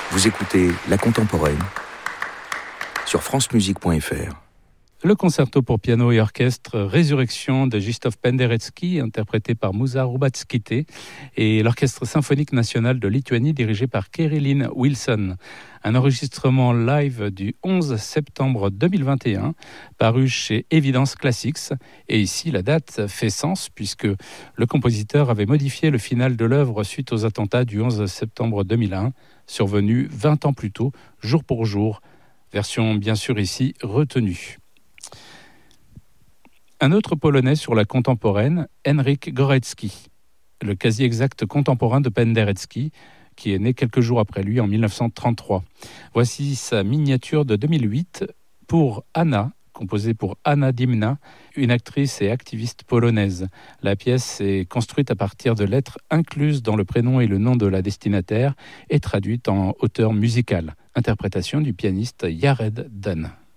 Vous écoutez La Contemporaine sur francemusique.fr. Le concerto pour piano et orchestre Résurrection de Krzysztof Penderecki, interprété par Musa Hrubackytė, et l'Orchestre symphonique national de Lituanie dirigé par Kerilin Wilson. Un enregistrement live du 11 septembre 2021, paru chez Evidence Classics. Et ici, la date fait sens puisque le compositeur avait modifié le final de l'œuvre suite aux attentats du 11 septembre 2001, survenus 20 ans plus tôt, jour pour jour. Version bien sûr ici retenue. Un autre Polonais sur la contemporaine, Henryk Górecki, le quasi-exact contemporain de Penderecki, qui est né quelques jours après lui en 1933. Voici sa miniature de 2008 pour Anna, composée pour Anna Dimna, une actrice et activiste polonaise. La pièce est construite à partir de lettres incluses dans le prénom et le nom de la destinataire et traduite en auteur musical. Interprétation du pianiste Jared Dunn.